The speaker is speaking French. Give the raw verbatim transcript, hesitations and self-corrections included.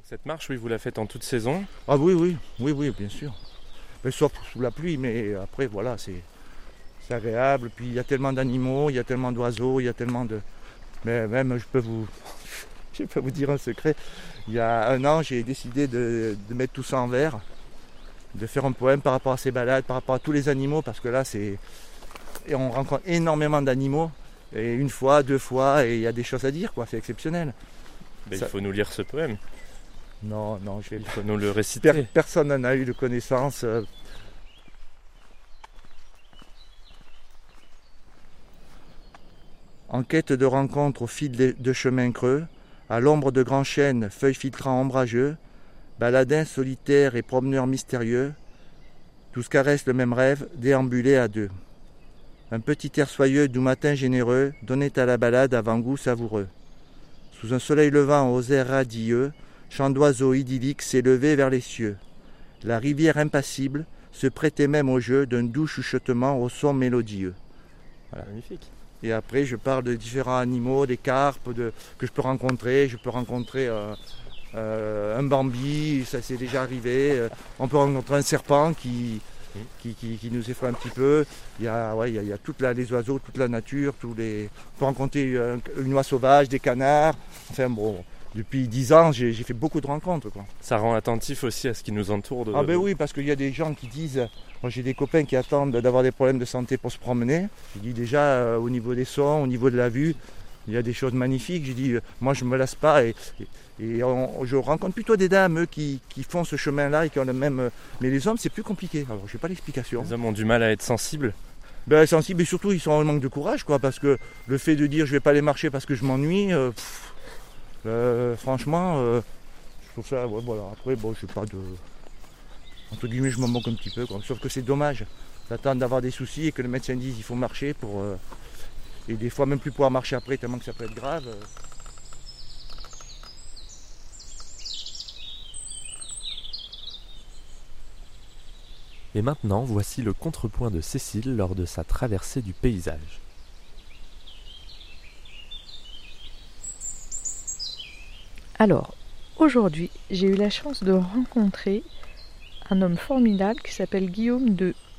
Cette marche, oui, vous la faites en toute saison? Ah oui, oui, oui, oui, bien sûr. Mais sauf sous la pluie, mais après, voilà, c'est, c'est agréable. Puis il y a tellement d'animaux, il y a tellement d'oiseaux, il y a tellement de... Mais même, je peux vous, je peux vous dire un secret. Il y a un an, j'ai décidé de, de mettre tout ça en vers, de faire un poème par rapport à ces balades, par rapport à tous les animaux, parce que là, c'est... Et on rencontre énormément d'animaux, et une fois, deux fois, et il y a des choses à dire, quoi. C'est exceptionnel. Ben, Ça... Il faut nous lire ce poème. Non, non, je vais Il faut nous le réciter. Per- personne n'en a eu de connaissance. En quête de rencontres au fil de, de chemins creux, à l'ombre de grands chênes, feuilles filtrants ombrageux, baladins solitaires et promeneurs mystérieux, tous caressent le même rêve, déambulés à deux. Un petit air soyeux doux matin généreux donnait à la balade avant-goût savoureux. Sous un soleil levant aux airs radieux, chant d'oiseaux idylliques s'élevait vers les cieux. La rivière impassible se prêtait même au jeu d'un doux chuchotement au son mélodieux. Voilà. Magnifique. Et après, je parle de différents animaux, des carpes de, que je peux rencontrer. Je peux rencontrer euh, euh, un bambi, ça c'est déjà arrivé. On peut rencontrer un serpent qui, qui, qui, qui nous effraie un petit peu. Il y a, ouais, il y a, il y a toutes la, les oiseaux, toute la nature. Tous les... On peut rencontrer un, une oie sauvage, des canards. Enfin bon... Depuis dix ans, j'ai, j'ai fait beaucoup de rencontres, quoi. Ça rend attentif aussi à ce qui nous entoure. De... Ah ben oui, parce qu'il y a des gens qui disent... Moi j'ai des copains qui attendent d'avoir des problèmes de santé pour se promener. Je dis déjà, euh, au niveau des sons, au niveau de la vue, il y a des choses magnifiques. J'ai dit, euh, moi je ne me lasse pas. Et, et, et on, je rencontre plutôt des dames eux, qui, qui font ce chemin-là et qui ont le même... Euh, mais les hommes, c'est plus compliqué. Alors, je n'ai pas l'explication. Les hommes ont du mal à être sensibles. Ben, sensibles, et surtout, ils sont en manque de courage, quoi. Parce que le fait de dire, je ne vais pas aller marcher parce que je m'ennuie... Euh, pff, Euh, franchement, euh, je trouve ça, ouais, voilà. Après, bon, je sais pas de... Entre guillemets, je m'en moque un petit peu, quoi. Sauf que c'est dommage d'attendre d'avoir des soucis et que le médecin dise il faut marcher pour... Euh, et des fois, même plus pouvoir marcher après, tellement que ça peut être grave. Et maintenant, voici le contrepoint de Cécile lors de sa traversée du paysage. Alors, aujourd'hui, j'ai eu la chance de rencontrer un homme formidable qui s'appelle Guillaume de